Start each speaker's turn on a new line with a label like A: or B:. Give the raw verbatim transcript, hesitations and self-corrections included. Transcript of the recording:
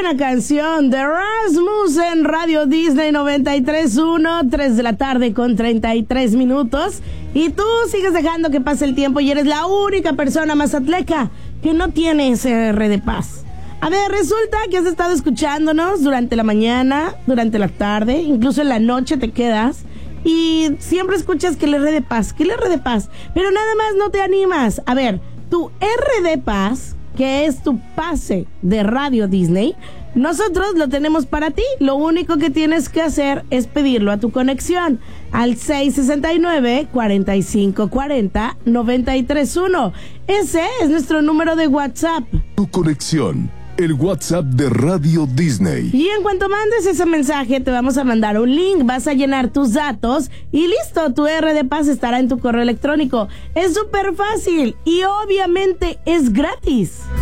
A: buena canción de Rasmus en Radio Disney noventa y tres punto uno, tres de la tarde con treinta y tres minutos. Y tú sigues dejando que pase el tiempo y eres la única persona mazatleca que no tiene ese R de paz. A ver, resulta que has estado escuchándonos durante la mañana, durante la tarde, incluso en la noche te quedas y siempre escuchas que el R de paz, que el R de paz, pero nada más no te animas. A ver, tu R de paz, que es tu pase de Radio Disney, nosotros lo tenemos para ti. Lo único que tienes que hacer es pedirlo a tu conexión al seis sesenta y nueve, cuarenta y cinco cuarenta, noventa y tres uno. Ese es nuestro número de WhatsApp.
B: Tu conexión, el WhatsApp de Radio Disney.
A: Y en cuanto mandes ese mensaje, te vamos a mandar un link, vas a llenar tus datos y listo, tu R de paz estará en tu correo electrónico. Es súper fácil y obviamente es gratis.